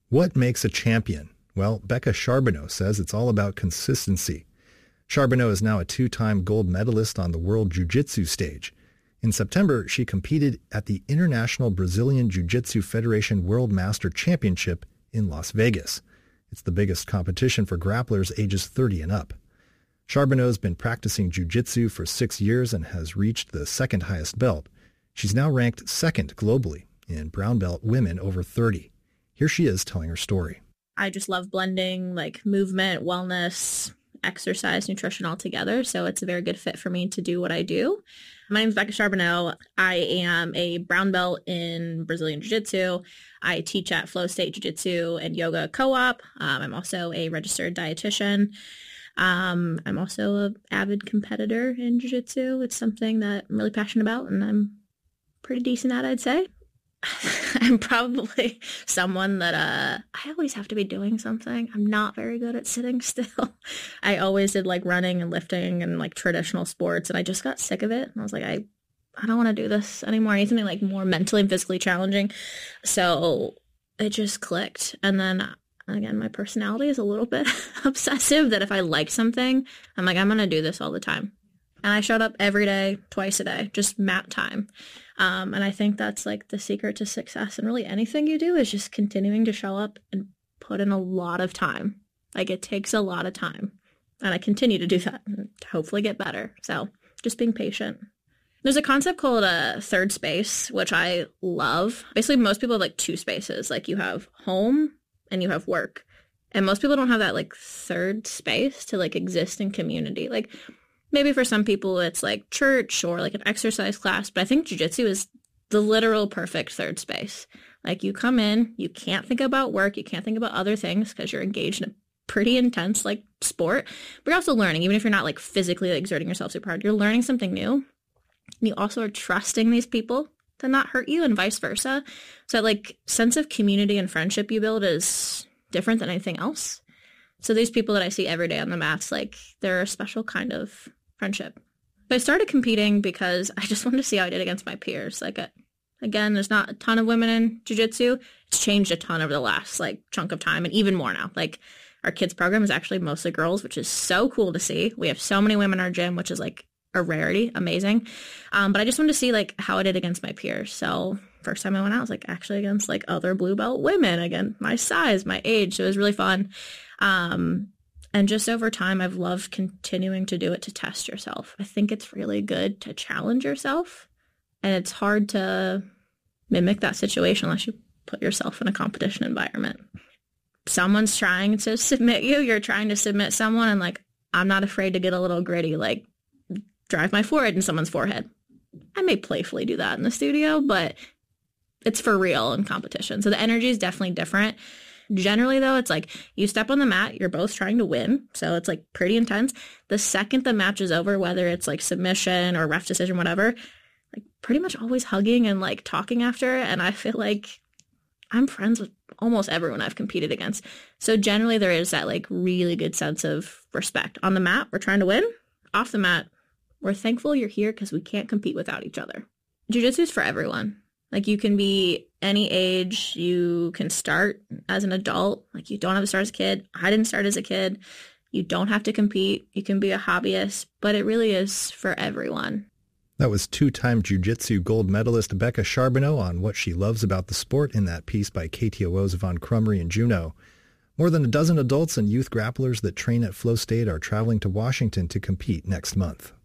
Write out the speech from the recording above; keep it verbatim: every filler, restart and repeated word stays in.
What makes a champion? Well, Becca Charbonneau says it's all about consistency. Charbonneau is now a two-time gold medalist on the World Jiu-Jitsu stage. In September, she competed at the International Brazilian Jiu-Jitsu Federation World Master Championship in Las Vegas. It's the biggest competition for grapplers ages thirty and up. Charbonneau's been practicing jiu-jitsu for six years and has reached the second highest belt. She's now ranked second globally in brown belt women over thirty. Here she is telling her story. I just love blending like movement, wellness, exercise, nutrition all together. So it's a very good fit for me to do what I do. My name is Becca Charbonneau. I am a brown belt in Brazilian Jiu-Jitsu. I teach at Flow State Jiu-Jitsu and Yoga Co-op. Um, I'm also a registered dietitian. Um, I'm also an avid competitor in Jiu-Jitsu. It's something that I'm really passionate about, and I'm pretty decent at, I'd say. I'm probably someone that uh, I always have to be doing something. I'm not very good at sitting still. I always did like running and lifting and like traditional sports, and I just got sick of it. And I was like, I, I don't want to do this anymore. I need something like more mentally and physically challenging. So it just clicked. And then again, my personality is a little bit obsessive that if I like something, I'm like, I'm going to do this all the time. And I showed up every day, twice a day, just map time. Um, and I think that's like the secret to success. And really anything you do is just continuing to show up and put in a lot of time. Like it takes a lot of time. And I continue to do that and hopefully get better. So just being patient. There's a concept called a third space, which I love. Basically, most people have like two spaces. Like you have home and you have work. And most people don't have that like third space to like exist in community. Like maybe for some people it's like church or like an exercise class, but I think jiu-jitsu is the literal perfect third space. Like you come in, you can't think about work, you can't think about other things because you're engaged in a pretty intense like sport, but you're also learning. Even if you're not like physically exerting yourself super hard, you're learning something new. And you also are trusting these people to not hurt you and vice versa. So that like sense of community and friendship you build is different than anything else. So these people that I see every day on the mats, like they're a special kind of friendship. But I started competing because I just wanted to see how I did against my peers. Like, a, again, there's not a ton of women in jiu-jitsu. It's changed a ton over the last, like, chunk of time, and even more now. Like, our kids program is actually mostly girls, which is so cool to see. We have so many women in our gym, which is, like, a rarity. Amazing. Um, but I just wanted to see, like, how I did against my peers. So first time I went out, I was, like, actually against, like, other blue belt women, again, my size, my age. So it was really fun. Um... And just over time, I've loved continuing to do it to test yourself. I think it's really good to challenge yourself. And it's hard to mimic that situation unless you put yourself in a competition environment. Someone's trying to submit you. You're trying to submit someone. And like, I'm not afraid to get a little gritty, like drive my forehead in someone's forehead. I may playfully do that in the studio, but it's for real in competition. So the energy is definitely different. Generally, though, it's like you step on the mat, you're both trying to win. So it's like pretty intense. The second the match is over, whether it's like submission or ref decision, whatever, like pretty much always hugging and like talking after. And I feel like I'm friends with almost everyone I've competed against. So generally, there is that like really good sense of respect. On the mat, we're trying to win. Off the mat, we're thankful you're here because we can't compete without each other. Jiu-jitsu is for everyone. Like you can be any age, you can start as an adult, like you don't have to start as a kid. I didn't start as a kid. You don't have to compete. You can be a hobbyist, but it really is for everyone. That was two-time jiu-jitsu gold medalist Becca Charbonneau on what she loves about the sport in that piece by K T O O's Yvonne Crumry and Juno. More than a dozen adults and youth grapplers that train at Flow State are traveling to Washington to compete next month.